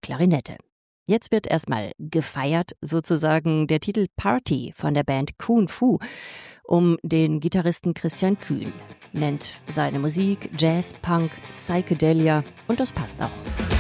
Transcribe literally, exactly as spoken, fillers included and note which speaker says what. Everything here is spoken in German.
Speaker 1: Klarinette. Jetzt wird erstmal gefeiert, sozusagen der Titel Party von der Band Kun Fu um den Gitarristen Christian Kühn. Nennt seine Musik Jazz, Punk, Psychedelia und das passt auch.